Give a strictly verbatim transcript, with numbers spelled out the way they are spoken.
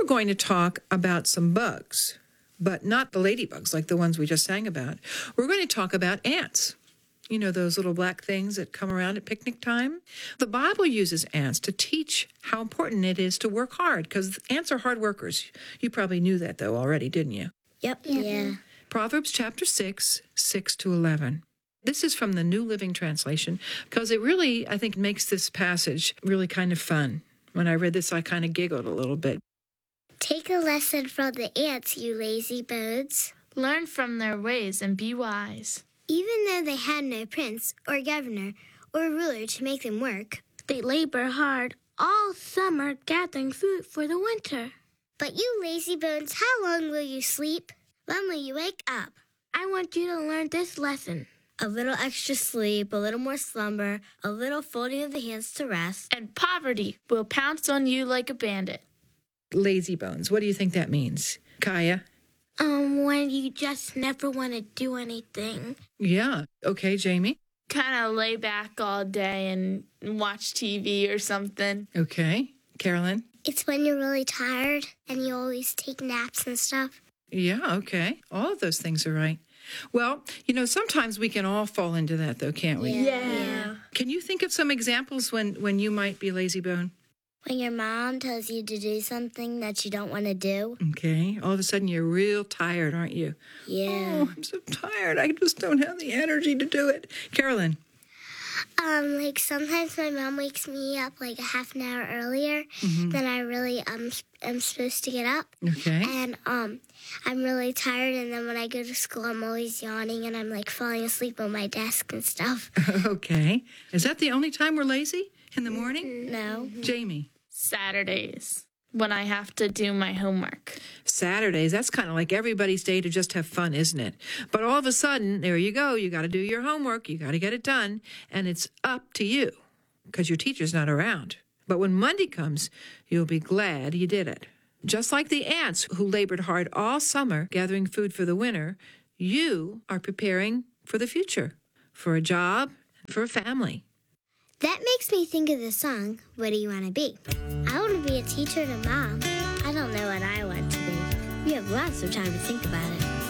we're going to talk about some bugs, but not the ladybugs like the ones we just sang about. We're going to talk about ants. You know, those little black things that come around at picnic time? The Bible uses ants to teach how important it is to work hard, because ants are hard workers. You probably knew that, though, already, didn't you? Yep. Yeah. yeah. Proverbs chapter six, six to eleven. This is from the New Living Translation, because it really, I think, makes this passage really kind of fun. When I read this, I kind of giggled a little bit. Take a lesson from the ants, you lazy bones. Learn from their ways and be wise. Even though they had no prince or governor or ruler to make them work, they labor hard all summer gathering food for the winter. But you lazy bones, how long will you sleep? When will you wake up? I want you to learn this lesson. A little extra sleep, a little more slumber, a little folding of the hands to rest. And poverty will pounce on you like a bandit. Lazy bones, what do you think that means? Kaya? Um, when you just never want to do anything. Yeah. Okay, Jamie? Kind of lay back all day and watch T V or something. Okay. Carolyn? It's when you're really tired and you always take naps and stuff. Yeah, okay. All of those things are right. Well, you know, sometimes we can all fall into that, though, can't we? Yeah. yeah. Can you think of some examples when, when you might be lazy bone? When your mom tells you to do something that you don't want to do. Okay. All of a sudden, you're real tired, aren't you? Yeah. Oh, I'm so tired. I just don't have the energy to do it. Carolyn? Um, like, sometimes my mom wakes me up, like, a half an hour earlier mm-hmm. than I really um, am supposed to get up. Okay. And um, I'm really tired, and then when I go to school, I'm always yawning, and I'm, like, falling asleep on my desk and stuff. Okay. Is that the only time we're lazy? In the morning? No. Jamie? Saturdays, when I have to do my homework. Saturdays, that's kind of like everybody's day to just have fun, isn't it? But all of a sudden, there you go. You got to do your homework. You got to get it done. And it's up to you because your teacher's not around. But when Monday comes, you'll be glad you did it. Just like the ants who labored hard all summer gathering food for the winter, you are preparing for the future, for a job, for a family. That makes me think of the song, What Do You Want to Be? I want to be a teacher and a mom. I don't know what I want to be. We have lots of time to think about it.